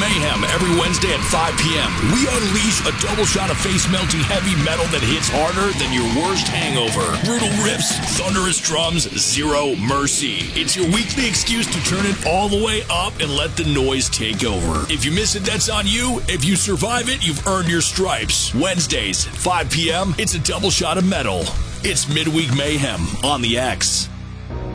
Mayhem every Wednesday at 5 p.m. We unleash a double shot of face-melting heavy metal that hits harder than your worst hangover. Brutal riffs, thunderous drums, zero mercy. It's your weekly excuse to turn it all the way up and let the noise take over. If you miss it, that's on you. If you survive it, you've earned your stripes. Wednesdays, 5 p.m., it's a double shot of metal. It's Midweek Mayhem on the X.